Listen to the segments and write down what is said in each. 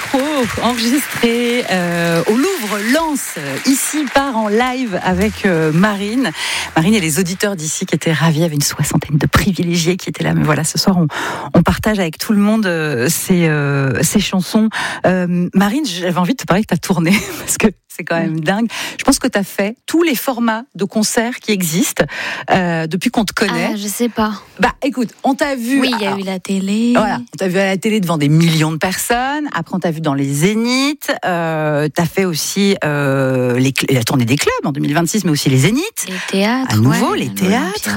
Pro, enregistré au Louvre-Lens, ici part en live avec Marine. Marine et les auditeurs d'ici qui étaient ravis, il y avait une 60aine de privilégiés qui étaient là. Mais voilà, ce soir, on partage avec tout le monde ces chansons. Marine, j'avais envie de te parler de ta tournée, parce que c'est quand même dingue. Je pense que tu as fait tous les formats de concerts qui existent depuis qu'on te connaît. Ah, je sais pas. Bah écoute, on t'a vu... Oui, il y a eu la télé. Voilà, on t'a vu à la télé devant des millions de personnes. Après, on t'a vu dans les Zéniths. T'as fait aussi la tournée des clubs en 2026, mais aussi les Zéniths. Les théâtres. À nouveau, les théâtres.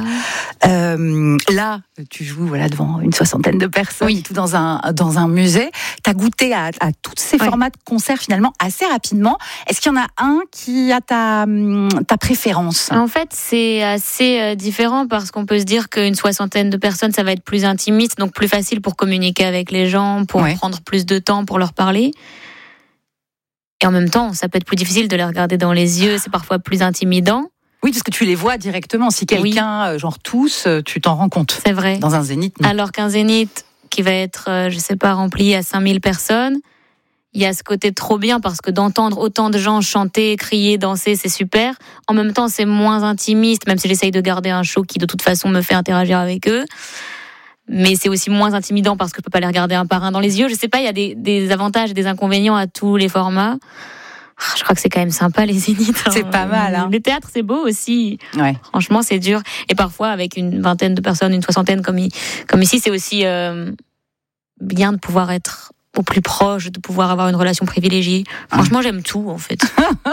Là, tu joues devant une 60aine de personnes, oui. Tout dans un musée. T'as goûté à tous ces formats de concerts finalement assez rapidement. Est-ce qu'il y en a un qui a ta préférence ? En fait, c'est assez différent parce qu'on peut se dire qu'une 60aine de personnes, ça va être plus intimiste, donc plus facile pour communiquer avec les gens, pour prendre plus de temps pour leur parler. Et en même temps, ça peut être plus difficile de les regarder dans les yeux, c'est parfois plus intimidant. Oui, parce que tu les vois directement. Si quelqu'un, genre tous, tu t'en rends compte. C'est vrai. Dans un zénith, non. Alors qu'un zénith qui va être, rempli à 5000 personnes, il y a ce côté trop bien parce que d'entendre autant de gens chanter, crier, danser, c'est super. En même temps, c'est moins intimiste, même si j'essaye de garder un show qui de toute façon me fait interagir avec eux. Mais c'est aussi moins intimidant parce que je peux pas les regarder un par un dans les yeux. Je sais pas, il y a des avantages et des inconvénients à tous les formats. Je crois que c'est quand même sympa les zéniths. C'est pas mal. Hein. Les théâtres, c'est beau aussi. Ouais. Franchement, c'est dur. Et parfois, avec une vingtaine de personnes, une 60aine comme ici, c'est aussi bien de pouvoir être au plus proche, de pouvoir avoir une relation privilégiée. Franchement, j'aime tout, en fait.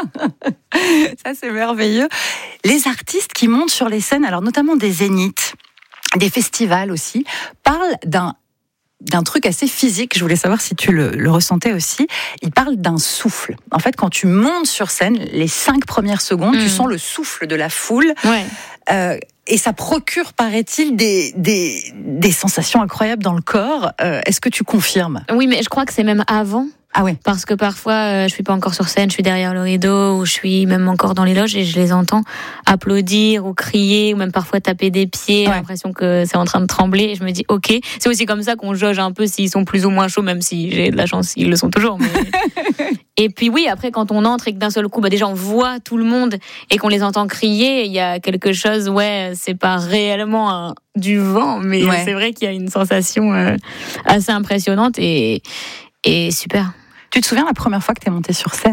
Ça, c'est merveilleux. Les artistes qui montent sur les scènes, alors notamment des zéniths, des festivals aussi, parlent d'un truc assez physique. Je voulais savoir si tu le ressentais aussi. Ils parlent d'un souffle. En fait, quand tu montes sur scène, les 5 premières secondes, tu sens le souffle de la foule. Ouais. Et ça procure, paraît-il, des sensations incroyables dans le corps. Est-ce que tu confirmes ? Oui, mais je crois que c'est même avant. Ah ouais. Parce que parfois, je suis pas encore sur scène, je suis derrière le rideau, ou je suis même encore dans les loges et je les entends applaudir ou crier, ou même parfois taper des pieds. J'ai l'impression que c'est en train de trembler. Et je me dis, ok. C'est aussi comme ça qu'on jauge un peu s'ils sont plus ou moins chauds, même si j'ai de la chance, ils le sont toujours. Mais... Et puis oui, après, quand on entre et que d'un seul coup, déjà, on voit tout le monde et qu'on les entend crier, il y a quelque chose, c'est pas réellement du vent, mais c'est vrai qu'il y a une sensation assez impressionnante et super. Tu te souviens la première fois que tu es montée sur scène ?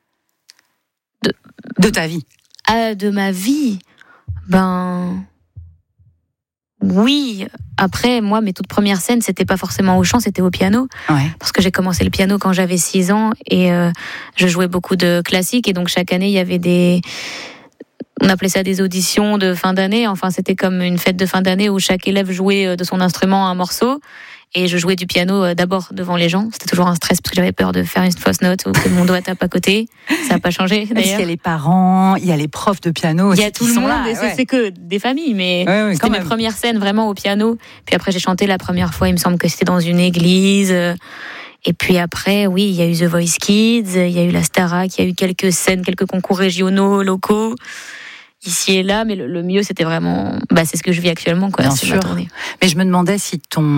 De ta vie ? De ma vie ? Oui. Après, moi, mes toutes premières scènes, c'était pas forcément au chant, c'était au piano. Ouais. Parce que j'ai commencé le piano quand j'avais 6 ans et je jouais beaucoup de classiques. Et donc, chaque année, il y avait on appelait ça des auditions de fin d'année. Enfin, c'était comme une fête de fin d'année où chaque élève jouait de son instrument un morceau. Et je jouais du piano d'abord devant les gens. C'était toujours un stress parce que j'avais peur de faire une fausse note ou que mon doigt tape à côté. Ça n'a pas changé d'ailleurs. Il y a les parents, il y a les profs de piano. Il y a tout le monde. Là, c'est que des familles, mais c'était mes premières scènes vraiment au piano. Puis après, j'ai chanté la première fois. Il me semble que c'était dans une église. Et puis après, oui, il y a eu The Voice Kids, il y a eu la Starac, il y a eu quelques scènes, quelques concours régionaux, locaux. Ici et là, mais le mieux, c'était vraiment... c'est ce que je vis actuellement, quoi. Bien sûr. Mais je me demandais si ton